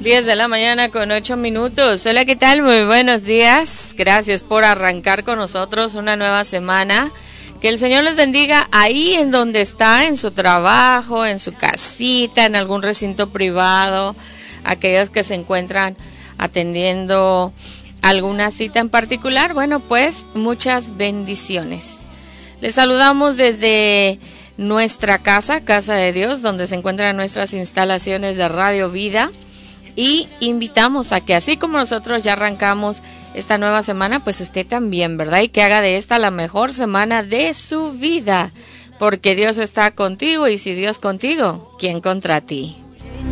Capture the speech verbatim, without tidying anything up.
diez de la mañana con ocho minutos. Hola, ¿qué tal? Muy buenos días. Gracias por arrancar con nosotros una nueva semana. Que el Señor les bendiga ahí en donde está, en su trabajo, en su casita, en algún recinto privado, aquellos que se encuentran atendiendo alguna cita en particular. Bueno, pues muchas bendiciones. Les saludamos desde nuestra casa, Casa de Dios, donde se encuentran nuestras instalaciones de Radio Vida, y invitamos a que así como nosotros ya arrancamos esta nueva semana, pues usted también, ¿verdad? Y que haga de esta la mejor semana de su vida, porque Dios está contigo, y si Dios contigo, ¿quién contra ti?